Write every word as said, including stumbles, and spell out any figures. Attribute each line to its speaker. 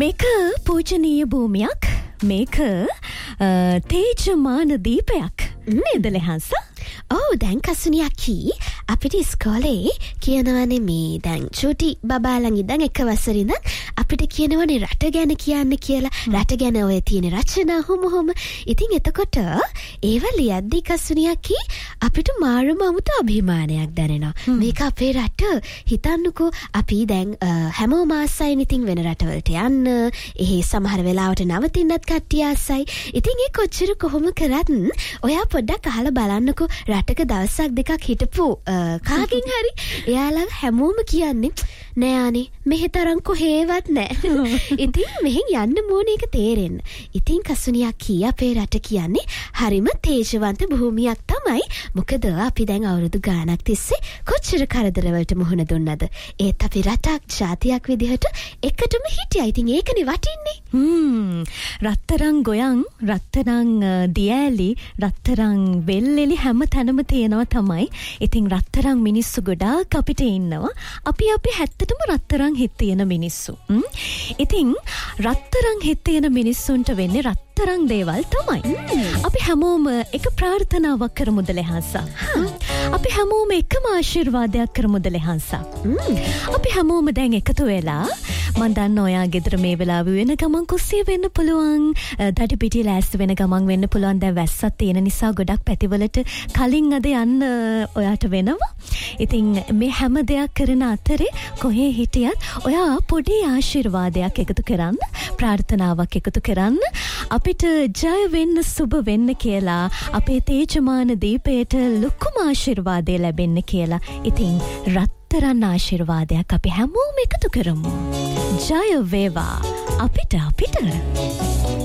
Speaker 1: මේක පූජනීය භූමියක්. මේක තේජමාන දීපයක් නේද ලෙහන්ස?
Speaker 2: ඔව් දැන් කසුනියකි අපිට ඉස්කෝලේ කියනවනේ මේ දැන් චූටි බබාලන් ඉඳන් එක වසරේ ඉඳන් අපිට කියනවනේ රට ගැන කියන්න කියලා. රට ගැන ඔය තියෙන රචනා හොම හොම. ඉතින් එතකොට ඒව ලියද්දි කසුනියකි අපිට මාරුම අමුතු අභිමානයක් දැනෙනවා. මේක අපේ රට හිතන්නකෝ අපි දැන් හැමෝම ආසයින් ඉතින් වෙන රටවලට යන්න. එහේ සමහර වෙලාවට නවතින්නත් කට්ටිය ආසයි. ඉතින් ඒ කොච්චර කොහොම කරත් ඔයා පොඩ්ඩක් අහලා බලන්නකෝ රටක දවසක් දෙකක් හිටපු කාගෙන් හරි එයාලා හැමෝම කියන්නේ නෑ අනේ මෙහෙ තරම් කොහෙවත් නෑ. ඉතින් මෙහෙන් යන්න ඕනේ ඒක තේරෙන්න. ඉතින් කසුනියක් කී අපේ රට කියන්නේ හරිම තේජවන්ත භූමියක් තමයි. මොකද අපි දැන් අවුරුදු ගාණක් තිස්සේ කොච්චර කරදරවලට මුහුණ දුන්නද. ඒත් අපි රටක් ජාතියක් විදිහට එකටම හිටියා. ඉතින් ඒකනේ වටින්නේ.
Speaker 1: හ්ම් රත්තරන් ගොයන් රත්තරන් දියැලි රත්තරන් වෙල්ෙලි හැම තැනම තියෙනවා තමයි. ඉතින් රත්තරන් මිනිස්සු ගොඩාක් අපිට ඉන්නවා. අපි අපි හැත්තටම රත්තරන් හිත තියෙන මිනිස්සු. ඉතින් රත්තරන් හිත තියෙන මිනිස්සුන්ට වෙන්නේ රත්තරන් දේවල් තමයි. අපි හැමෝම එක ප්‍රාර්ථනාවක් කරමුද ලෙහන්සා? අපි හැමෝම එකම ආශිර්වාදයක් කරමුද ලෙහන්සා? අපි හැමෝම දැන් එකතු වෙලා මන් දන්න ඔයා ගෙදර මේ වෙලාවේ වෙන ගමන් කුස්සිය වෙන්න පුළුවන්. දඩි පිටි ලෑස්ති වෙන ගමන් වෙන්න පුළුවන්. දැන් වැස්සක් තියෙන නිසා ගොඩක් පැතිවලට කලින් අද යන්න ඔයාට වෙනවා. ඉතින් මේ හැම දෙයක් කරන අතරේ කොහේ හිටියත් ඔයා පොඩි ආශිර්වාදයක් එකතු කරන්න, ප්‍රාර්ථනාවක් එකතු කරන්න. අපිට ජය වෙන්න සුබ වෙන්න කියලා අපේ තේජමාන දීපයට ලොකුම ආශිර්වාදය ලැබෙන්න කියලා. ඉතින් රත්තරන් ආශිර්වාදයක් අපි හැමෝම එකතු කරමු. ජය වේවා අපිට අපිට